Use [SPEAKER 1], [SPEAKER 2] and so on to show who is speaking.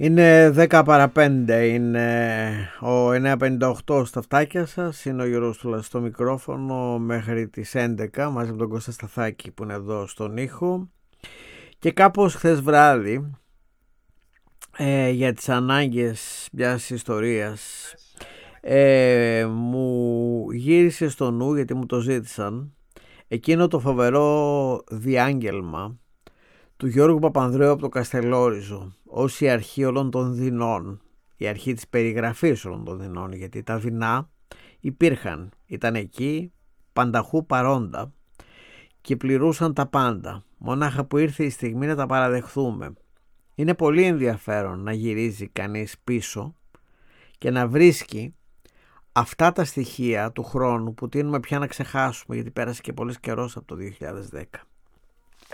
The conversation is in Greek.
[SPEAKER 1] Είναι 10 παρά 5, είναι ο 958 στα φτάκια σας, είναι ο Γιώργος Τούλας στο μικρόφωνο μέχρι τις 11 μαζί με τον Κώστα Σταθάκη που είναι εδώ στον ήχο. Και κάπως χθες βράδυ, για τις ανάγκες μιας ιστορίας, μου γύρισε στο νου, γιατί μου το ζήτησαν, εκείνο το φοβερό διάγγελμα του Γιώργου Παπανδρέου από το Καστελόριζο ως η αρχή όλων των δεινών, η αρχή της περιγραφής όλων των δεινών, γιατί τα δεινά υπήρχαν, ήταν εκεί πανταχού παρόντα και πληρούσαν τα πάντα, μονάχα που ήρθε η στιγμή να τα παραδεχθούμε. Είναι πολύ ενδιαφέρον να γυρίζει κανείς πίσω και να βρίσκει αυτά τα στοιχεία του χρόνου που τείνουμε πια να ξεχάσουμε, γιατί πέρασε και πολύς καιρός από το 2010.